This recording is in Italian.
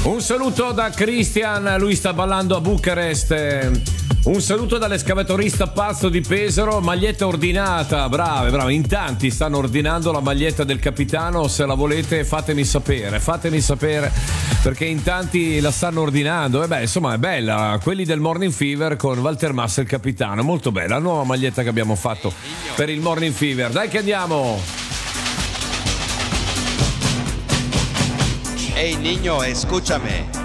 Un saluto da Christian, lui sta ballando a Bucarest. Un saluto dall'escavatorista pazzo di Pesaro, maglietta ordinata, brave, in tanti stanno ordinando la maglietta del capitano, se la volete fatemi sapere, perché in tanti la stanno ordinando, e insomma è bella, quelli del Morning Fever con Walter Massa il capitano, molto bella, la nuova maglietta che abbiamo fatto per il Morning Fever, dai che andiamo! Ehi niño, escúchame.